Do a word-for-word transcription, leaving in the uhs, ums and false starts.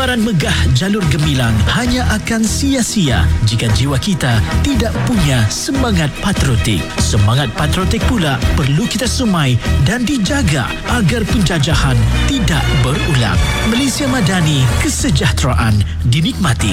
Gambaran megah jalur gemilang hanya akan sia-sia jika jiwa kita tidak punya semangat patriotik. Semangat patriotik pula perlu kita sumai dan dijaga agar penjajahan tidak berulang. Malaysia Madani, kesejahteraan dinikmati.